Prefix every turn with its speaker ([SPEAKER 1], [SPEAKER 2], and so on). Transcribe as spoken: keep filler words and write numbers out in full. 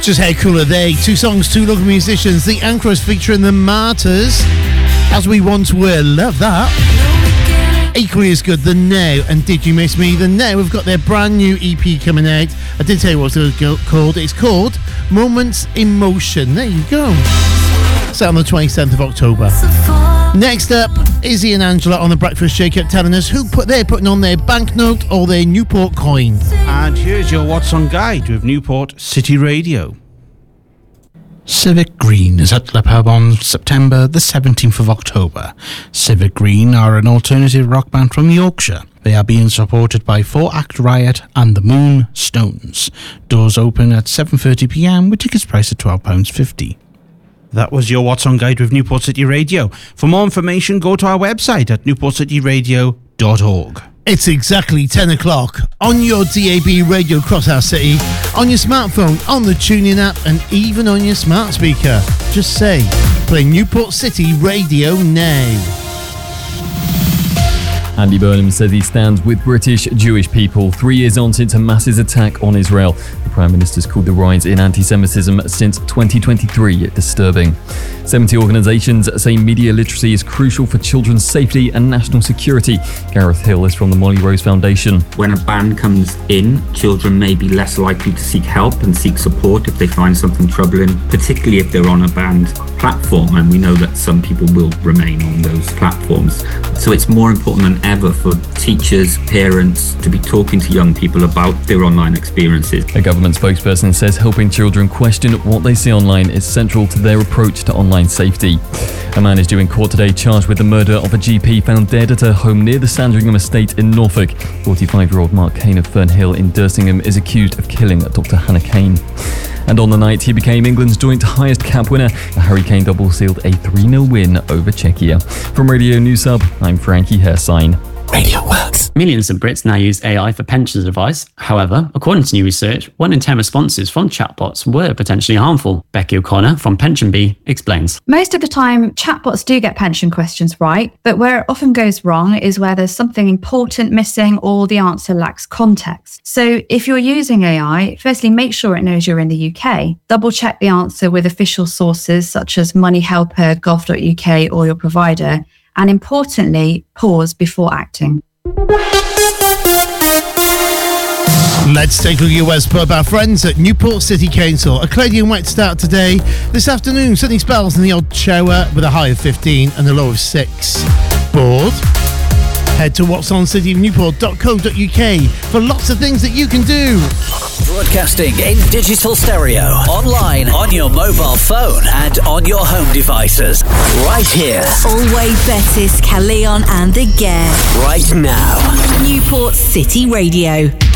[SPEAKER 1] Just how cool are they? Two songs, two local musicians. The Anchors featuring the Martyrs. As We Once Were. Love that. Equally as good, The Now and Did You Miss Me? The Now have got their brand new E P coming out. I did tell you what it's called. It's called Moments in Motion. There you go. It's out on the twenty-seventh of October. Next up, Izzy and Angela on the Breakfast Shake-Up telling us who put they're putting on their banknote or their Newport coin.
[SPEAKER 2] And here's your What's On guide with Newport City Radio.
[SPEAKER 3] Civic Green is at the pub on September the seventeenth of October. Civic Green are an alternative rock band from Yorkshire. They are being supported by Four Act Riot and the Moon Stones. Doors open at seven thirty p m with tickets priced at twelve pounds fifty.
[SPEAKER 2] That was your What's On guide with Newport City Radio. For more information, go to our website at newport city radio dot org.
[SPEAKER 1] It's exactly ten o'clock on your D A B radio across our city, on your smartphone, on the TuneIn app, and even on your smart speaker. Just say, play Newport City Radio now.
[SPEAKER 4] Andy Burnham says he stands with British Jewish people three years on since Hamas's attack on Israel. The Prime Minister's called the rise in anti-Semitism since twenty twenty-three disturbing. seventy organisations say media literacy is crucial for children's safety and national security. Gareth Hill is from the Molly Rose Foundation.
[SPEAKER 5] When a ban comes in, children may be less likely to seek help and seek support if they find something troubling, particularly if they're on a banned platform, and we know that some people will remain on those platforms. So it's more important than ever for teachers, parents to be talking to young people about their online experiences.
[SPEAKER 4] A government spokesperson says helping children question what they see online is central to their approach to online safety. A man is due in court today charged with the murder of a G P found dead at her home near the Sandringham estate in Norfolk. forty-five-year-old Mark Kane of Fernhill in Dursingham is accused of killing Doctor Hannah Kane. And on the night, he became England's joint highest cap winner. The Harry Kane double sealed a three nil win over Czechia. From Radio News Hub, I'm Frankie Hersign.
[SPEAKER 6] Radio works. Millions of Brits now use A I for pensions advice. However, according to new research, one in ten responses from chatbots were potentially harmful. Becky O'Connor from PensionBee explains.
[SPEAKER 7] Most of the time, chatbots do get pension questions right, but where it often goes wrong is where there's something important missing or the answer lacks context. So if you're using A I, firstly, make sure it knows you're in the U K. Double check the answer with official sources such as money helper, gov dot U K or your provider. And importantly, pause before acting.
[SPEAKER 1] Let's take a look at West Pub. Our friends at Newport City Council. A cloudy and wet start today. This afternoon, sunny spells and the odd shower with a high of fifteen and a low of six. Bored? Head to whats on city of newport dot co dot U K for lots of things that you can do.
[SPEAKER 8] Broadcasting in digital stereo, online, on your mobile phone and on your home devices. Right here.
[SPEAKER 9] Always Bettis, Calleon and the Gare.
[SPEAKER 8] Right now.
[SPEAKER 9] Newport City Radio.